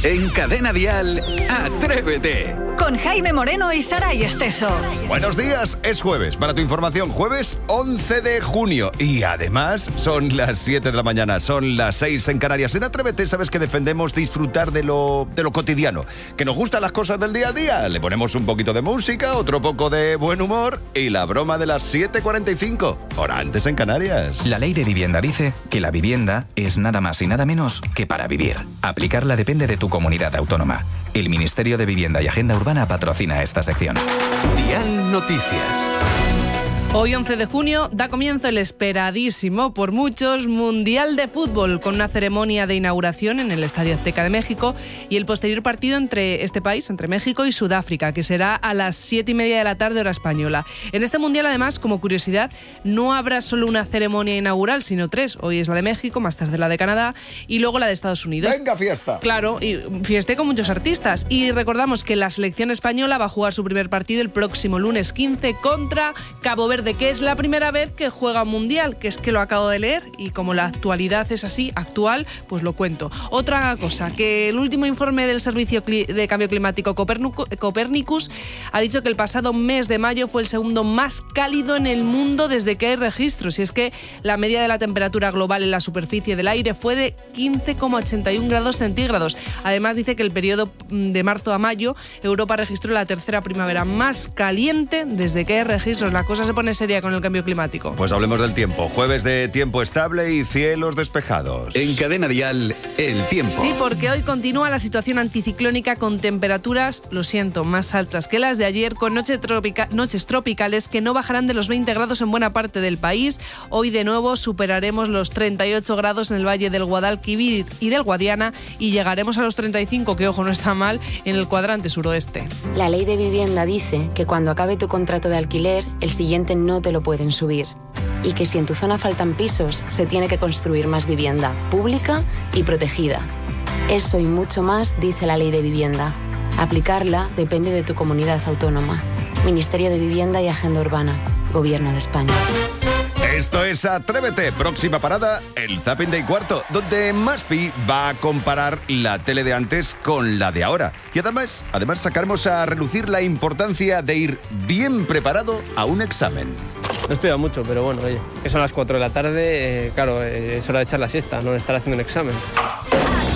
En Cadena Dial, Atrévete. Con Jaime Moreno y Saray Esteso. Buenos días, es jueves. Para tu información, jueves 11 de junio. Y además son las 7 de la mañana, son las 6 en Canarias. En Atrévete sabes que defendemos disfrutar de lo cotidiano, que nos gustan las cosas del día a día. Le ponemos un poquito de música, otro poco de buen humor y la broma de las 7:45, hora antes en Canarias. La ley de vivienda dice que la vivienda es nada más y nada menos que para vivir. Aplicarla depende de tu comunidad autónoma. El Ministerio de Vivienda y Agenda Urbana patrocina esta sección. Dial Noticias. Hoy, 11 de junio, da comienzo el esperadísimo por muchos Mundial de Fútbol, con una ceremonia de inauguración en el Estadio Azteca de México y el posterior partido entre este país, entre México y Sudáfrica, que será a las 7:30 de la tarde, hora española. En este Mundial, además, como curiosidad, no habrá solo una ceremonia inaugural, sino 3. Hoy es la de México, más tarde la de Canadá y luego la de Estados Unidos. ¡Venga, fiesta! Claro, y fiesté con muchos artistas. Y recordamos que la selección española va a jugar su primer partido el próximo lunes 15 contra Cabo Verde, que es la primera vez que juega un mundial, que es que lo acabo de leer y como la actualidad es así, actual, pues lo cuento. Otra cosa, que el último informe del Servicio de Cambio Climático Copernicus ha dicho que el pasado mes de mayo fue el segundo más cálido en el mundo desde que hay registros, y es que la media de la temperatura global en la superficie del aire fue de 15,81 grados centígrados. Además dice que el periodo de marzo a mayo Europa registró la tercera primavera más caliente desde que hay registros. La cosa se pone seria con el cambio climático. Pues hablemos del tiempo. Jueves de tiempo estable y cielos despejados. En Cadena Dial, el tiempo. Sí, porque hoy continúa la situación anticiclónica con temperaturas, lo siento, más altas que las de ayer, con noches tropicales que no bajarán de los 20 grados en buena parte del país. Hoy de nuevo superaremos los 38 grados en el valle del Guadalquivir y del Guadiana y llegaremos a los 35, que ojo, no está mal, en el cuadrante suroeste. La ley de vivienda dice que cuando acabe tu contrato de alquiler, el siguiente no te lo pueden subir. Y que si en tu zona faltan pisos, se tiene que construir más vivienda, pública y protegida. Eso y mucho más dice la ley de vivienda. Aplicarla depende de tu comunidad autónoma. Ministerio de Vivienda y Agenda Urbana. Gobierno de España. Esto es Atrévete. Próxima parada, el Zapping de cuarto, donde Maspi va a comparar la tele de antes con la de ahora. Y además sacaremos a relucir la importancia de ir bien preparado a un examen. No he estudiado mucho, pero bueno, oye, que son las 4 de la tarde, claro, es hora de echar la siesta, no de estar haciendo un examen.